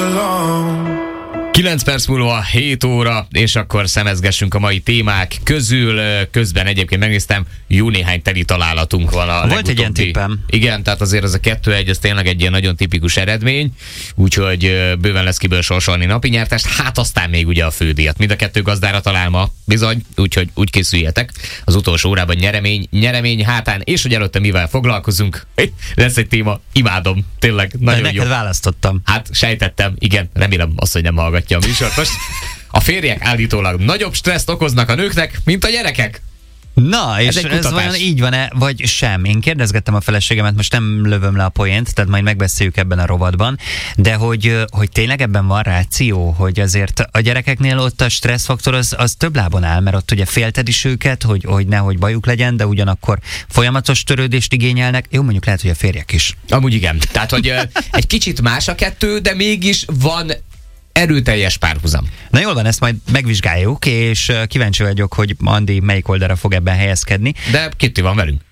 9 perc múlva 7 óra, és akkor szemezgessünk a mai témák közül. Közben egyébként megnéztem, jó néhány teli találatunk van a legutóbbi. Volt egy ilyen tippem. Igen, tehát azért az a 2-1, ez tényleg egy ilyen nagyon tipikus eredmény, úgyhogy bőven lesz kiből sorsolni napi nyertest, hát aztán még ugye a fődíjat. Mind a kettő gazdára talál ma, bizony, úgyhogy úgy készüljetek. Az utolsó órában nyeremény hátán, és hogy előtte mivel foglalkozunk. Lesz egy téma, imádom, tényleg nagyon neked jó. Választottam. Hát sejtettem, igen, remélem azt, hogy nem hallgatja a műsort. Most a férjek állítólag nagyobb stresszt okoznak a nőknek, mint a gyerekek. Na, és ez vajon így van-e, vagy sem? Én kérdezgettem a feleségemet, most nem lövöm le a poént, tehát majd megbeszéljük ebben a rovatban, de hogy tényleg ebben van ráció, hogy azért a gyerekeknél ott a stresszfaktor az több lábon áll, mert ott ugye félted is őket, hogy nehogy bajuk legyen, de ugyanakkor folyamatos törődést igényelnek. Jó, mondjuk lehet, hogy a férjek is. Amúgy igen. Tehát, hogy egy kicsit más a kettő, de mégis van erőteljes párhuzam. Na jól van, ezt majd megvizsgáljuk, és kíváncsi vagyok, hogy Andi melyik oldalra fog ebben helyezkedni. De Kitty van velünk.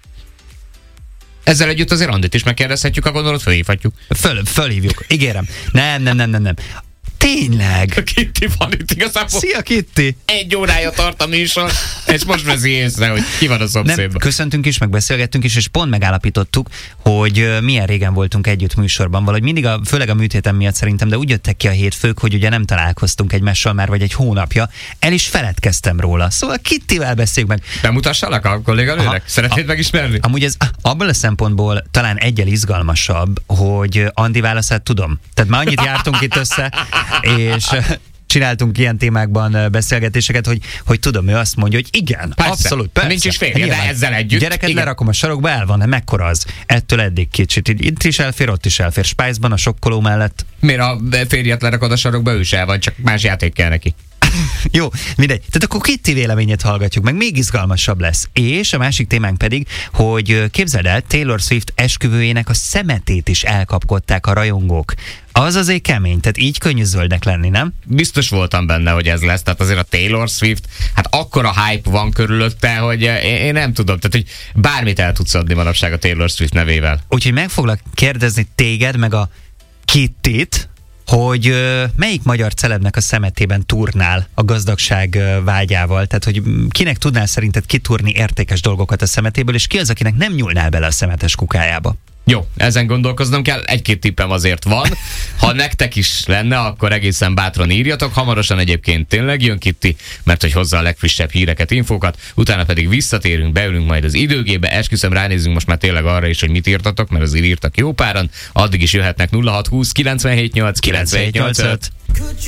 Ezzel együtt azért Andit is megkérdezhetjük, ha gondolod, fölhívhatjuk. Fölhívjuk, ígérem. Nem. Tényleg? Kitty van itt igazából. Szia, Kitty! 1 órája tart a műsor, és most veszi észre, hogy ki van a szomszédban. Nem, köszöntünk is, meg beszélgettünk is, és pont megállapítottuk, hogy milyen régen voltunk együtt műsorban. Valahogy mindig, főleg a műtétem miatt szerintem, de úgy jöttek ki a hétfők, hogy ugye nem találkoztunk egymással már vagy egy hónapja. El is feledkeztem róla. Szóval Kittyvel beszéljük meg. Bemutassalak a kolléganőnek? Szeretnéd megismerni? Amúgy ez abban a szempontból talán egyel izgalmasabb, hogy Andi válaszát tudom. Tehát már annyit jártunk itt össze, és csináltunk ilyen témákban beszélgetéseket, hogy tudom, ő azt mondja, hogy igen, persze, abszolút, persze. Nincs is férje, de ezzel együtt. Gyereket lerakom a sarokba, el van, mekkora az? Ettől eddig kicsit. Itt is elfér, ott is elfér. Spice-ban, a sokkoló mellett. Miért a férjet lerakod a sarokba, ő se van, csak más játék kell neki. Jó, mindegy. Tehát akkor Kitty véleményét hallgatjuk, meg még izgalmasabb lesz. És a másik témánk pedig, hogy képzeld el, Taylor Swift esküvőjének a szemetét is elkapkodták a rajongók. Az azért kemény, tehát így könnyű zöldnek lenni, nem? Biztos voltam benne, hogy ez lesz, tehát azért a Taylor Swift, hát akkora hype van körülötte, hogy én nem tudom, tehát hogy bármit el tudsz adni manapság a Taylor Swift nevével. Úgyhogy meg foglak kérdezni téged, meg a Kittyt, hogy melyik magyar celebnek a szemetében turnál a gazdagság vágyával? Tehát, hogy kinek tudnál szerinted kitúrni értékes dolgokat a szemetéből, és ki az, akinek nem nyúlnál bele a szemetes kukájába? Jó, ezen gondolkoznom kell, 1-2 tippem azért van. Ha nektek is lenne, akkor egészen bátran írjatok. Hamarosan egyébként tényleg jön Kitty, mert hogy hozza a legfrissebb híreket, infókat, utána pedig visszatérünk, beülünk majd az időgébe, esküszöm, ránézzünk most már tényleg arra is, hogy mit írtatok, mert azért írtak jó páran, addig is jöhetnek 0620 978 978.